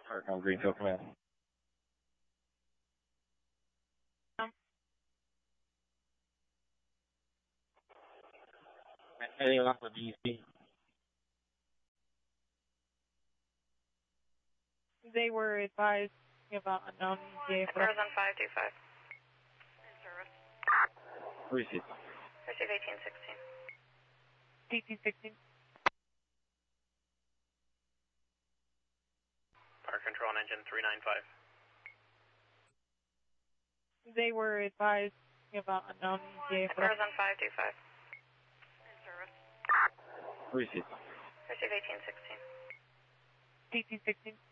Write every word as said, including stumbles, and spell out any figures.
Arcon Greenfield Command. Um, Anything off of B C? they were advised about unknown E T A. Horizon five two five. Service. Receive. Receive eighteen sixteen. eighteen sixteen. Fire control on engine three nine five. They were advised about unknown E T A. Horizon five two five. Service. Receive. Receive eighteen sixteen. eighteen sixteen.